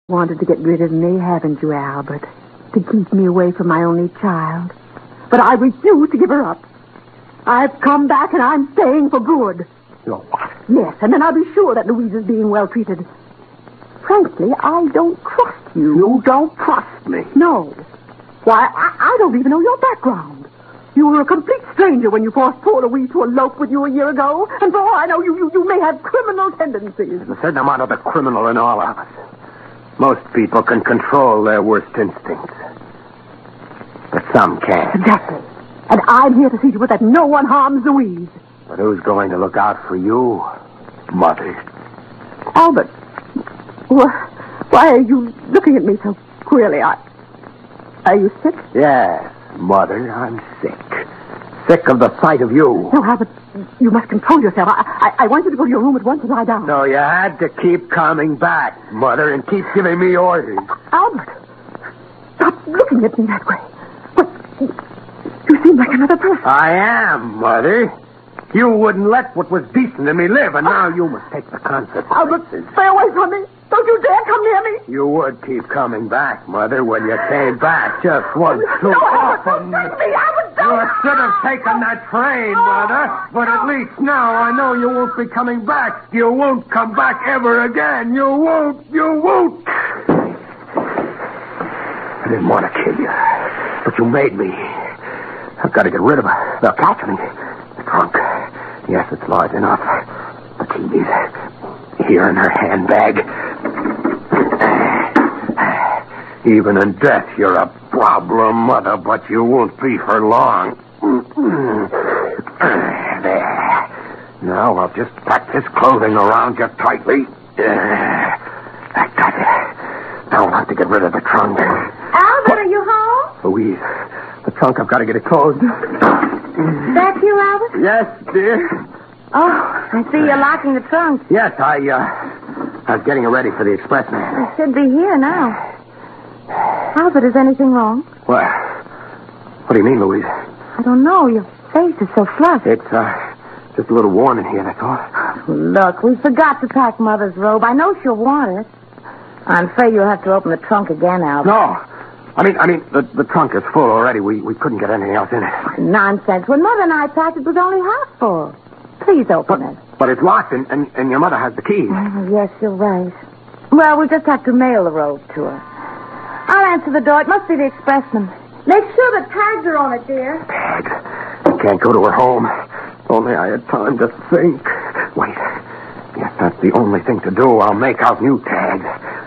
wanted to get rid of me, haven't you, Albert? To keep me away from my only child. But I refuse to give her up. I've come back and I'm staying for good. You're what? Yes, and then I'll be sure that Louise is being well treated. Frankly, I don't trust you. You don't trust me? No. Why, I don't even know your background. You were a complete stranger when you forced poor Louise to elope with you a year ago. And for all I know, you may have criminal tendencies. There's a certain amount of the criminal in all of us. Most people can control their worst instincts. But some can't. Exactly. And I'm here to see to it that no one harms Louise. But who's going to look out for you, Mother? Albert, why are you looking at me so queerly? Are you sick? Yes, Mother, I'm sick. Sick of the sight of you. No, Albert, you must control yourself. I want you to go to your room at once and lie down. So you had to keep coming back, Mother, and keep giving me orders. Albert, stop looking at me that way. What? You seem like another person. I am, Mother. You wouldn't let what was decent in me live, and now you must take the consequences. Albert, stay away from me. Don't you dare come near me. You would keep coming back, Mother, when you came back just once too often. Albert, don't take me. Albert, don't. You should have taken that train, Mother. But at least now I know you won't be coming back. You won't come back ever again. You won't. You won't. I didn't want to kill you, but you made me. I've got to get rid of her. Now, catch me. The trunk. Yes, it's large enough. The keys. Here in her handbag. Even in death, you're a problem, Mother, but you won't be for long. There. Now I'll just pack this clothing around you tightly. That's it. Now I'll have to get rid of the trunk. Albert, are you home? Louise, the trunk, I've got to get it closed. That you, Albert? Yes, dear. Oh, I see you're locking the trunk. Yes, I was getting it ready for the expressman. It should be here now. Albert, is anything wrong? What do you mean, Louise? I don't know. Your face is so flushed. It's, just a little warm in here, that's all. Look, we forgot to pack Mother's robe. I know she'll want it. I'm afraid you'll have to open the trunk again, Albert. No. I mean, the trunk is full already. We couldn't get anything else in it. Nonsense. When Mother and I packed, it was only half full. Please open it. But it's locked, and your mother has the keys. Oh, yes, you're right. Well, we'll just have to mail the robe to her. I'll answer the door. It must be the expressman. Make sure the tags are on it, dear. Tags? I can't go to her home. Only I had time to think. Wait. Yes, that's the only thing to do. I'll make out new tags.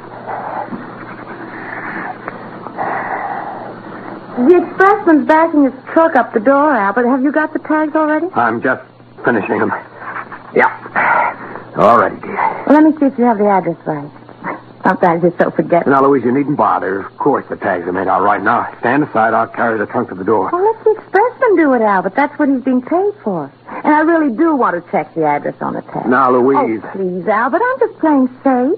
The expressman's backing his truck up the door, Albert. Have you got the tags already? I'm just finishing them. Yeah. All right, dear. Well, let me see if you have the address right. Sometimes you're so forgetful. Now, Louise, you needn't bother. Of course the tags are made out right now. Stand aside. I'll carry the trunk to the door. Well, let the expressman do it, Albert. That's what he's being paid for. And I really do want to check the address on the tag. Now, Louise. Oh, please, Albert. I'm just playing safe.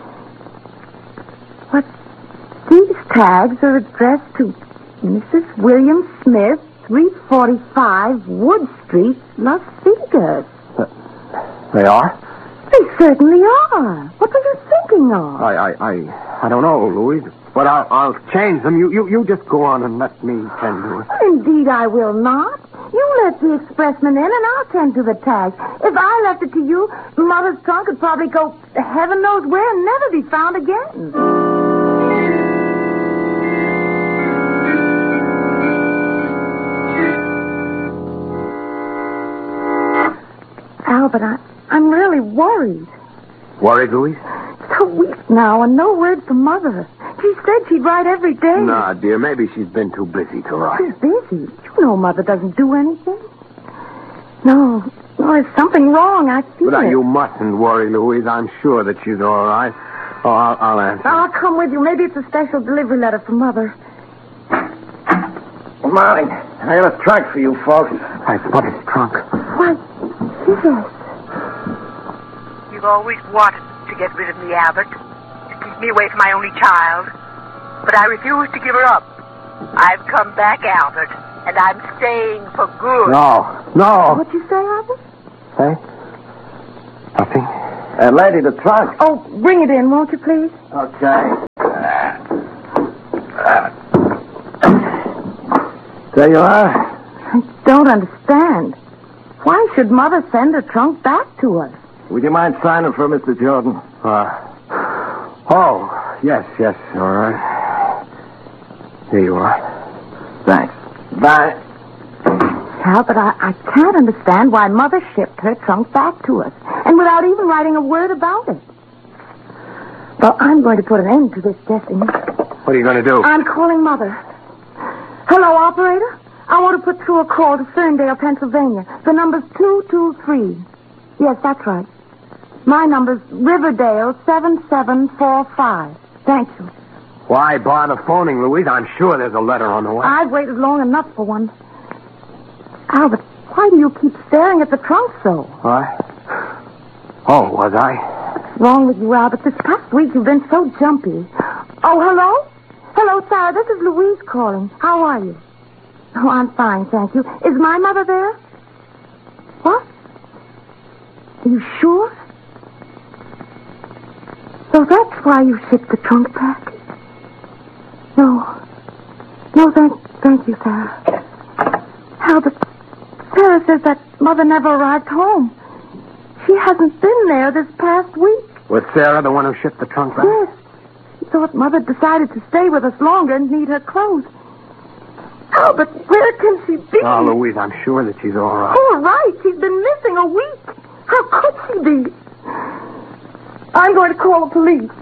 What? These tags are addressed to Mrs. William Smith, 345 Wood Street, Las Vegas. They are? They certainly are. What were you thinking of? I don't know, Louise. But I'll change them. You just go on and let me tend to it. Indeed, I will not. You let the expressman in, and I'll tend to the tag. If I left it to you, Mother's trunk could probably go heaven knows where and never be found again. Albert, I'm really worried. Worried, Louise? It's a week now, and no word from Mother. She said she'd write every day. Nah, dear, maybe she's been too busy to write. She's busy? You know Mother doesn't do anything. No, there's something wrong. I feel But it. you mustn't worry, Louise. I'm sure that she's all right. Oh, I'll answer. I'll come with you. Maybe it's a special delivery letter from Mother. Good morning. I got a trunk for you folks. That's Mother's trunk. Why, Jesus. You've always wanted to get rid of me, Albert, to keep me away from my only child. But I refuse to give her up. I've come back, Albert, and I'm staying for good. No. What'd you say, Albert? Say? Nothing. Lady, the trunk. Oh, bring it in, won't you, please? Okay. There you are. I don't understand. Why should Mother send her trunk back to us? Would you mind signing for Mr. Jordan? Yes, all right. Here you are. Thanks. Bye. Albert, I can't understand why Mother shipped her trunk back to us, and without even writing a word about it. Well, I'm going to put an end to this guessing. What are you going to do? I'm calling Mother. Hello, operator. I want to put through a call to Ferndale, Pennsylvania. The number's 223. Yes, that's right. My number's Riverdale 7745. Thank you. Why bother phoning, Louise? I'm sure there's a letter on the way. I've waited long enough for one. Albert, why do you keep staring at the trunk so? What? Oh, was I? What's wrong with you, Albert? This past week you've been so jumpy. Oh, hello? Hello, Sarah. This is Louise calling. How are you? Oh, I'm fine, thank you. Is my mother there? What? Are you sure? So that's why you shipped the trunk back? No, thank you, Sarah. Albert, Sarah says that Mother never arrived home. She hasn't been there this past week. Was Sarah the one who shipped the trunk back? Yes. She thought Mother decided to stay with us longer and need her clothes. Albert, where can she be? Oh, Louise, I'm sure that she's all right. All right. She's been missing a week. How could she be? I'm going to call the police.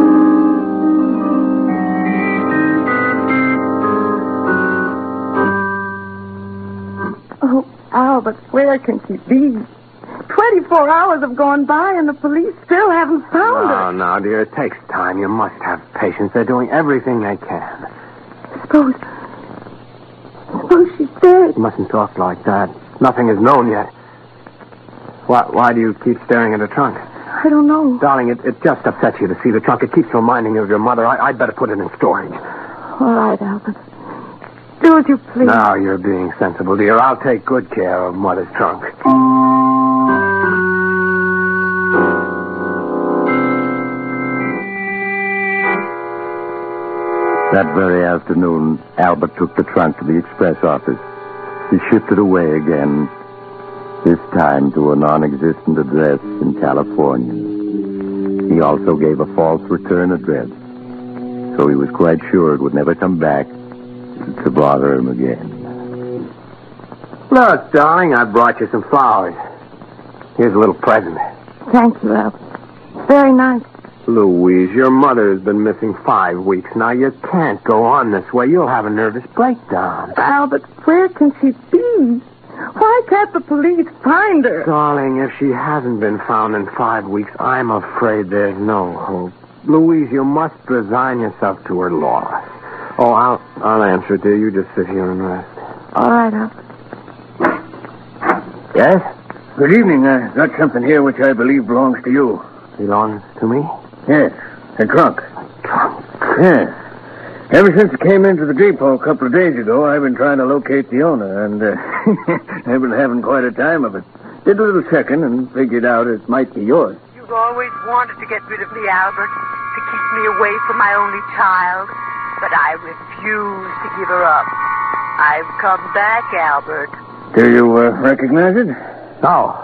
Oh, Albert, where can she be? 24 hours have gone by and the police still haven't found her. No, dear, it takes time. You must have patience. They're doing everything they can. Suppose she's dead. You mustn't talk like that. Nothing is known yet. Why do you keep staring at the trunk? I don't know. Darling, it just upsets you to see the trunk. It keeps reminding you of your mother. I'd better put it in storage. All right, Albert. Do as you please. Now you're being sensible, dear. I'll take good care of Mother's trunk. That very afternoon, Albert took the trunk to the express office. He shipped it away again, this time to a non-existent address in California. He also gave a false return address, so he was quite sure it would never come back to bother him again. Look, darling, I brought you some flowers. Here's a little present. Thank you, Albert. Very nice. Louise, your mother has been missing 5 weeks now. You can't go on this way. You'll have a nervous breakdown. Albert, where can she be? Why can't the police find her? Darling, if she hasn't been found in 5 weeks, I'm afraid there's no hope. Louise, you must resign yourself to her loss. Oh, I'll answer it, dear. You just sit here and rest. All right, Albert. Yes? Good evening. I got something here which I believe belongs to you. Belongs to me? Yes, a trunk. Trunk? Yes. Ever since it came into the depot a couple of days ago, I've been trying to locate the owner, and I've been having quite a time of it. Did a little checking and figured out it might be yours. You've always wanted to get rid of me, Albert, to keep me away from my only child. But I refuse to give her up. I've come back, Albert. Do you recognize it? No.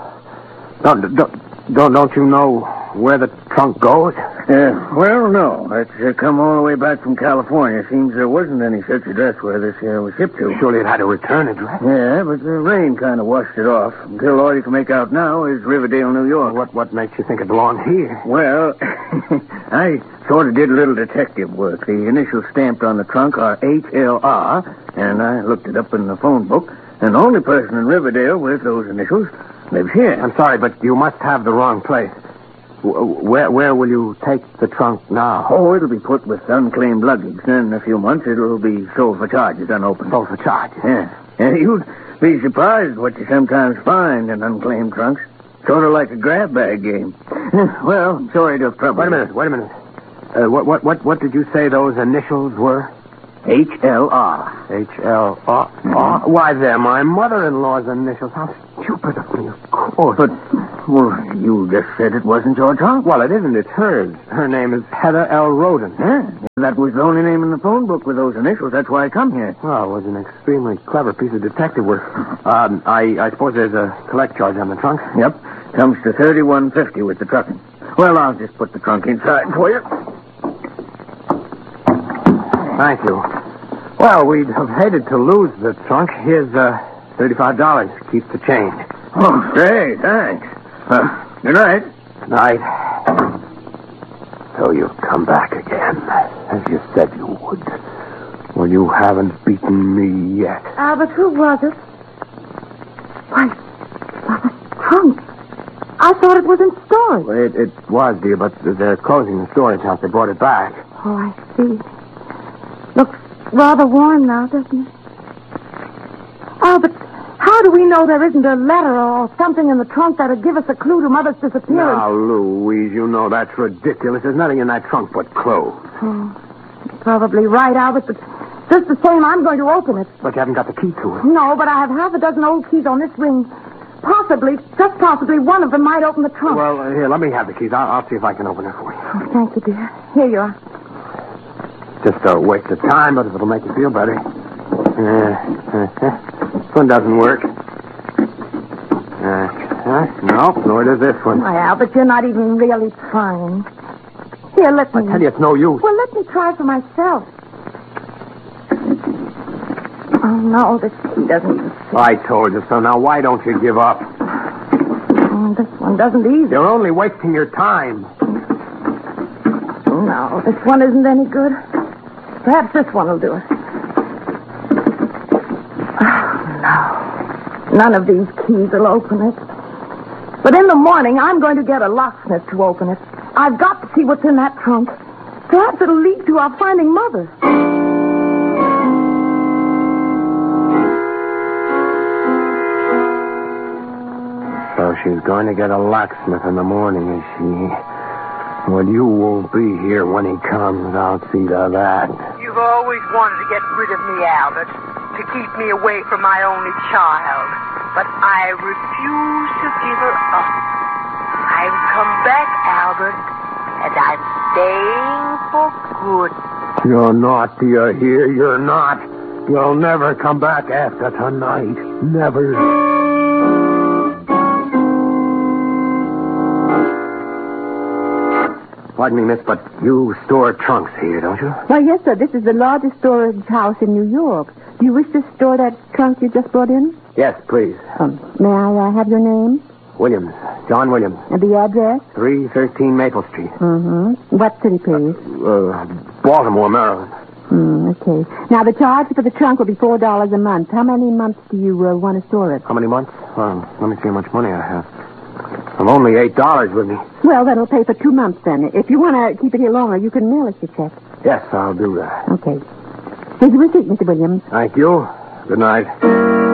Don't you know where the trunk goes? Well, no. It's come all the way back from California. Seems there wasn't any such address where this was shipped to. Surely it had a return address. Yeah, but the rain kind of washed it off. Until all you can make out now is Riverdale, New York. What makes you think it belongs here? Well, I sort of did a little detective work. The initials stamped on the trunk are HLR, and I looked it up in the phone book. And the only person in Riverdale with those initials lives here. I'm sorry, but you must have the wrong place. Where will you take the trunk now? Oh, it'll be put with unclaimed luggage. Then in a few months it'll be sold for charges, unopened. Sold for charges? Yeah. And you'd be surprised what you sometimes find in unclaimed trunks. Sort of like a grab bag game. Well, sorry to have trouble. Wait a minute. What did you say those initials were? HLR. HLR? Why, they're my mother-in-law's initials. How stupid of me, of course. But Well, you just said it wasn't your trunk. Well, it isn't. It's hers. Her name is Heather L. Roden. Yeah, that was the only name in the phone book with those initials. That's why I come here. Well, it was an extremely clever piece of detective work. I suppose there's a collect charge on the trunk? Yep. Comes to $31.50 with the trucking. Well, I'll just put the trunk inside for you. Thank you. Well, we'd have hated to lose the trunk. Here's $35. Keep the change. Oh, great. Thanks. Good night. Good night. So you've come back again, as you said you would. Well, you haven't beaten me yet. Albert, who was it? Why, the trunk. I thought it was in storage. Well, it was, dear, but they're closing the storage house. They brought it back. Oh, I see. Looks rather worn now, doesn't it? Albert, how do we know there isn't a letter or something in the trunk that'll give us a clue to Mother's disappearance? Now, Louise, you know that's ridiculous. There's nothing in that trunk but clothes. Oh, you're probably right, Albert, but just the same, I'm going to open it. But you haven't got the key to it. No, but I have half a dozen old keys on this ring. Possibly, just possibly, one of them might open the trunk. Well, here, let me have the keys. I'll see if I can open it for you. Oh, thank you, dear. Here you are. Just a waste of time, but it'll make you feel better. This one doesn't work. No, nor does this one. Why, Albert, you're not even really trying. Here, let me... I tell you, it's no use. Well, let me try for myself. Oh, no, this key doesn't... I told you so. Now, why don't you give up? This one doesn't either. You're only wasting your time. No, this one isn't any good. Perhaps this one will do it. Oh, no. None of these keys will open it. But in the morning, I'm going to get a locksmith to open it. I've got to see what's in that trunk. Perhaps it'll lead to our finding Mother. So she's going to get a locksmith in the morning, is she? Well, you won't be here when he comes. I'll see to that. You've always wanted to get rid of me, Albert, to keep me away from my only child. But I refuse to give her up. I've come back, Albert, and I'm staying for good. You're not, do you hear? You're not. You'll never come back after tonight. Never. Pardon me, miss, but you store trunks here, don't you? Why, yes, sir. This is the largest storage house in New York. Do you wish to store that trunk you just brought in? Yes, please. May I have your name? Williams. John Williams. And the address? 313 Maple Street. Mm-hmm. What city, please? Baltimore, Maryland. Okay. Now, the charge for the trunk will be $4 a month. How many months do you want to store it? How many months? Let me see how much money I have. I'm only $8 with me. Well, that'll pay for 2 months, then. If you want to keep it here longer, you can mail us your check. Yes, I'll do that. Okay. Here's your receipt, Mr. Williams. Thank you. Good night.